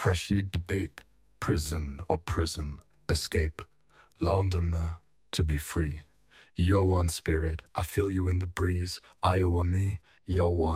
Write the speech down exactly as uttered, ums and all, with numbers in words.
freshly debate, prison or prison, escape, Londoner, to be free. You're one spirit, I feel you in the breeze, I owe me, you're one.